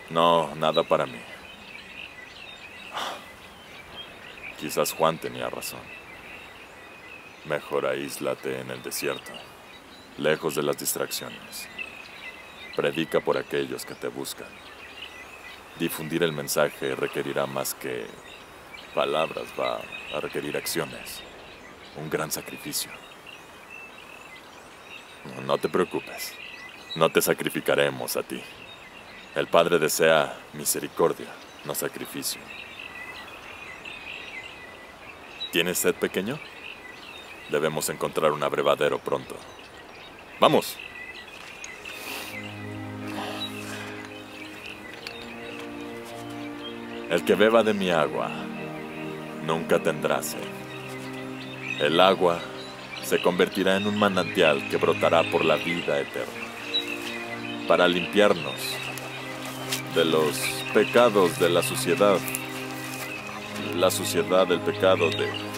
No, nada para mí. Quizás Juan tenía razón. Mejor aíslate en el desierto, lejos de las distracciones. Predica por aquellos que te buscan. Difundir el mensaje requerirá más que palabras, va a requerir acciones. Un gran sacrificio. No te preocupes. No te sacrificaremos a ti. El Padre desea misericordia, no sacrificio. ¿Tienes sed, pequeño? Debemos encontrar un abrevadero pronto. ¡Vamos! El que beba de mi agua nunca tendrá sed. El agua se convertirá en un manantial que brotará por la vida eterna, para limpiarnos de los pecados de la suciedad del pecado de